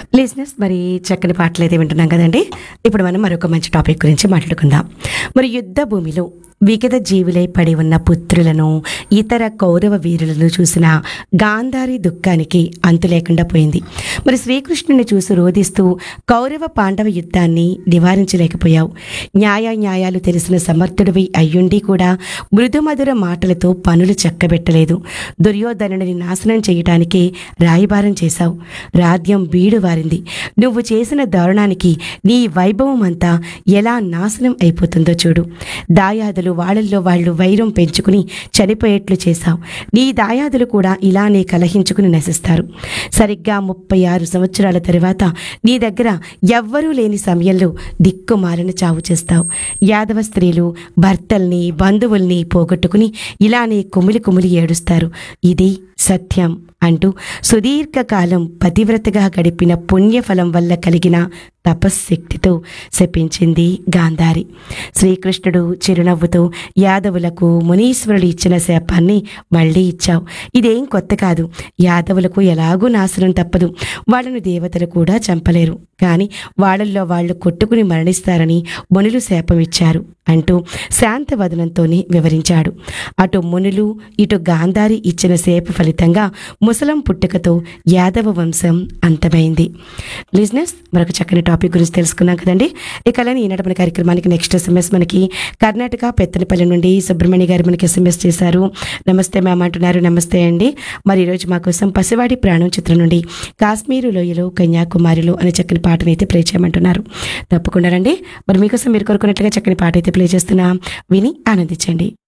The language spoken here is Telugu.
లిజినెస్ మరి చక్కని పాటలు అయితే వింటున్నాం కదండి. ఇప్పుడు మనం మరొక మంచి టాపిక్ గురించి మాట్లాడుకుందాం. మరి యుద్ధ భూమిలో విగత జీవులై పడి ఉన్న పుత్రులను ఇతర కౌరవ వీరులను చూసిన గాంధారి దుఃఖానికి అంతు లేకుండా పోయింది. మరి శ్రీకృష్ణుని చూసి రోధిస్తూ కౌరవ పాండవ యుద్ధాన్ని నివారించలేకపోయావు. న్యాయాలు తెలిసిన సమర్థుడివి అయ్యుండి కూడా మృదుమధుర మాటలతో పనులు చక్కబెట్టలేదు. దుర్యోధనుడిని నాశనం చేయటానికి రాయబారం చేశావు. రాజ్యం బీడు వారింది. నువ్వు చేసిన దారుణానికి నీ వైభవం అంతా ఎలా నాశనం అయిపోతుందో చూడు. దాయాదులు వాళ్ళల్లో వాళ్ళు వైరం పెంచుకుని చనిపోయేట్లు చేశావు. నీ దాయాదులు కూడా ఇలానే కలహించుకుని నశిస్తారు. సరిగ్గా 36 సంవత్సరాల తర్వాత నీ దగ్గర ఎవ్వరూ లేని సమయంలో దిక్కుమాలిన చావు చేస్తావు. యాదవ స్త్రీలు భర్తల్ని బంధువుల్ని పోగొట్టుకుని ఇలానే కుమిలి కుమిలి ఏడుస్తారు. ఇది సత్యం అంటూ సుదీర్ఘకాలం పతివ్రతగా గడిపిన పుణ్యఫలం వల్ల కలిగిన తపశ్శక్తితో శపించింది గాంధారి. శ్రీకృష్ణుడు చిరునవ్వుతో యాదవులకు మునీశ్వరులు ఇచ్చిన శాపాన్ని మళ్ళీ ఇచ్చావు. ఇదేం కొత్త కాదు. యాదవులకు ఎలాగూ నాశనం తప్పదు. వాళ్ళను దేవతలు కూడా చంపలేరు. కానీ వాళ్ళల్లో వాళ్ళు కొట్టుకుని మరణిస్తారని మునులు శాపం ఇచ్చారు అంటూ శాంతవదనంతోనే వివరించాడు. అటు మునులు ఇటు గాంధారి ఇచ్చిన శాప ఫలితంగా ముసలం పుట్టుకతో యాదవ వంశం అంతమైంది. లిజినెస్ మరొక చక్కని టాపిక్ గురించి తెలుసుకున్నాం కదండి. ఇక అలానే ఈనాటి మన కార్యక్రమానికి నెక్స్ట్ ఎస్ఎంఎస్ మనకి కర్ణాటక పెత్తనపల్లి నుండి సుబ్రహ్మణ్య గారు మనకి ఎస్ఎంఎస్ చేశారు. నమస్తే మ్యామ్ అంటున్నారు. నమస్తే అండి. మరి ఈరోజు మా కోసం పసివాడి ప్రాణం చిత్రం నుండి కాశ్మీరు లోయలో కన్యాకుమారిలో అనే చక్కని పాటను అయితే ప్లే చేయమంటున్నారు. తప్పకుండా రండి. మరి మీకోసం మీరు కోరుకున్నట్లుగా చక్కని పాట అయితే ప్లే చేస్తున్నా. విని ఆనందించండి.